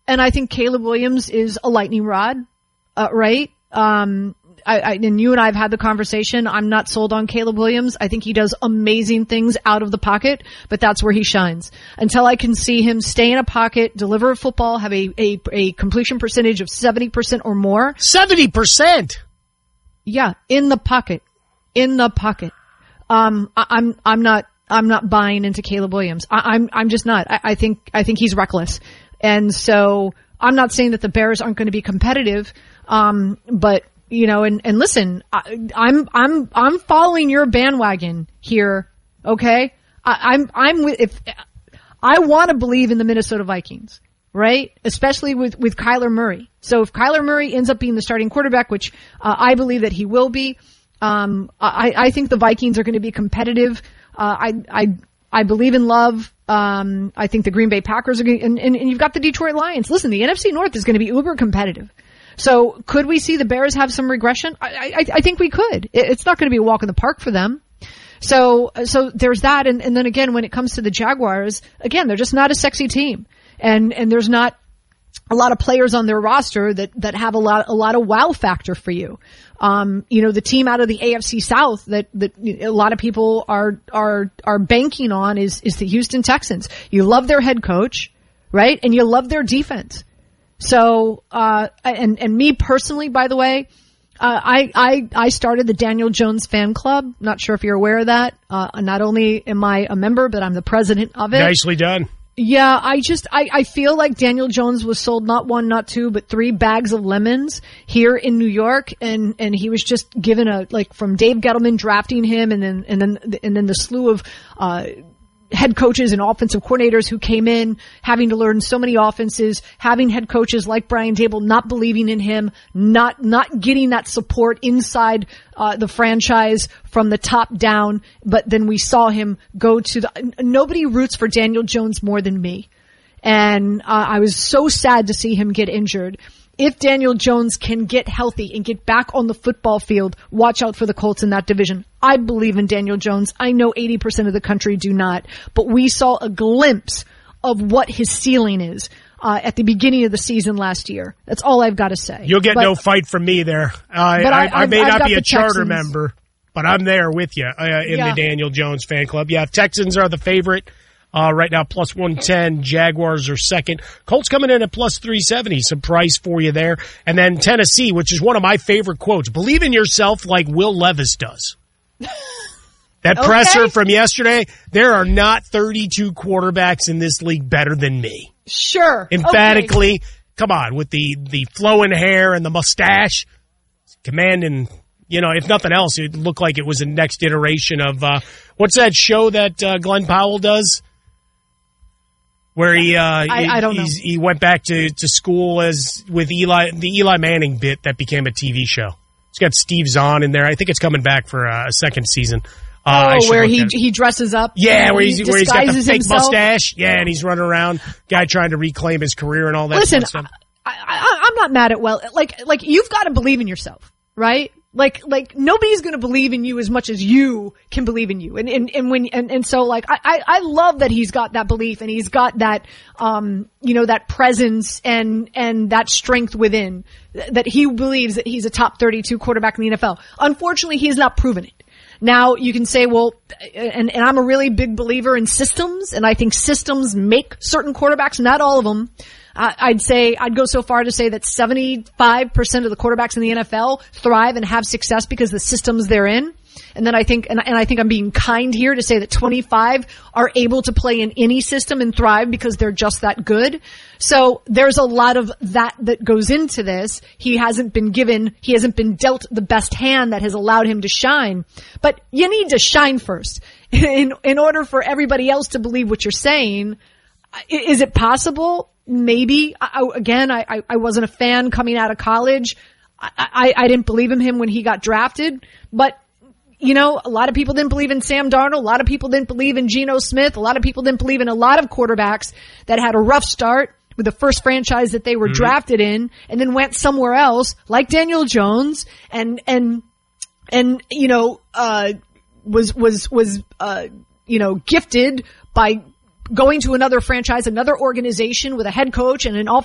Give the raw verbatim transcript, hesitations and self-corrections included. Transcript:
and I think Caleb Williams is a lightning rod, uh, right? Um, I, I, and you and I have had the conversation. I'm not sold on Caleb Williams. I think he does amazing things out of the pocket, but that's where he shines. Until I can see him stay in a pocket, deliver a football, have a, a, a completion percentage of seventy percent or more. seventy percent? Yeah, in the pocket. In the pocket. Um, I, I'm, I'm not, I'm not buying into Caleb Williams. I, I'm, I'm just not. I, I think, I think he's reckless. And so I'm not saying that the Bears aren't going to be competitive. Um, but, you know, and, and listen, I, I'm, I'm, I'm following your bandwagon here. Okay. I, I'm, I'm with, if I want to believe in the Minnesota Vikings, right? Especially with, with Kyler Murray. So if Kyler Murray ends up being the starting quarterback, which, uh, I believe that he will be, um, I, I think the Vikings are going to be competitive. Uh, I, I, I believe in Love. Um, I think the Green Bay Packers are going to, and, and, and you've got the Detroit Lions. Listen, the N F C North is going to be uber competitive. So could we see the Bears have some regression? I, I, I think we could. It's not going to be a walk in the park for them. So, so there's that. And, and then again, when it comes to the Jaguars, again, they're just not a sexy team. And, and there's not a lot of players on their roster that, that have a lot, a lot of wow factor for you. Um, you know, the team out of the A F C South that, that a lot of people are, are, are banking on is, is the Houston Texans. You love their head coach, right? And you love their defense. So, uh, and, and me personally, by the way, uh, I, I, I started the Daniel Jones fan club. Not sure if you're aware of that. Uh, not only am I a member, but I'm the president of it. Nicely done. Yeah, I just, I, I feel like Daniel Jones was sold not one, not two, but three bags of lemons here in New York. And, and he was just given a, like from Dave Gettleman drafting him and then, and then, and then the slew of, uh, head coaches and offensive coordinators who came in having to learn so many offenses, having head coaches like Brian Daboll not believing in him, not, not getting that support inside, uh, the franchise from the top down. But then we saw him go to the, nobody roots for Daniel Jones more than me. And, uh, I was so sad to see him get injured. If Daniel Jones can get healthy and get back on the football field, watch out for the Colts in that division. I believe in Daniel Jones. I know eighty percent of the country do not, but we saw a glimpse of what his ceiling is uh, at the beginning of the season last year. That's all I've got to say. You'll get but, no fight from me there. I, but I, I, I may I've not be a charter Texans. member, but I'm there with you uh, in yeah. the Daniel Jones fan club. Yeah, Texans are the favorite. Uh, right now, plus one ten. Jaguars are second. Colts coming in at plus three seventy. Some price for you there. And then Tennessee, which is one of my favorite quotes. Believe in yourself like Will Levis does. That okay. presser from yesterday, there are not thirty-two quarterbacks in this league better than me. Sure. Emphatically. Okay. Come on, with the, the flowing hair and the mustache. Commanding, you know, if nothing else, it looked like it was the next iteration of, uh, what's that show that uh, Glenn Powell does? Where he, uh, I, I don't he's, know. he went back to, to school as with Eli, the Eli Manning bit that became a T V show. It's got Steve Zahn in there. I think it's coming back for a second season. Uh, oh, where he he dresses up. Yeah, where he's, he where he's got the fake himself. mustache. Yeah, and he's running around, guy trying to reclaim his career and all that Listen, stuff. I, I, I'm not mad at Will. Like, like you've got to believe in yourself, right? Like, like nobody's going to believe in you as much as you can believe in you. And, and, and when, and, and so like, I, I, I love that he's got that belief and he's got that, um, you know, that presence and, and that strength within that he believes that he's a top thirty-two quarterback in the N F L. Unfortunately, he has not proven it. Now you can say, well, and, and I'm a really big believer in systems and I think systems make certain quarterbacks, not all of them. I'd say, I'd go so far to say that seventy-five percent of the quarterbacks in the N F L thrive and have success because the systems they're in. And then I think, and, and I think I'm being kind here to say that twenty-five are able to play in any system and thrive because they're just that good. So there's a lot of that that goes into this. He hasn't been given, he hasn't been dealt the best hand that has allowed him to shine. But you need to shine first in, in order for everybody else to believe what you're saying. Is it possible? Maybe. I, again, I, I wasn't a fan coming out of college. I, I, I didn't believe in him when he got drafted. But, you know, a lot of people didn't believe in Sam Darnold. A lot of people didn't believe in Geno Smith. A lot of people didn't believe in a lot of quarterbacks that had a rough start with the first franchise that they were mm-hmm. drafted in and then went somewhere else, like Daniel Jones, and, and, and, you know, uh, was, was, was, uh, you know, gifted by going to another franchise, another organization with a head coach and an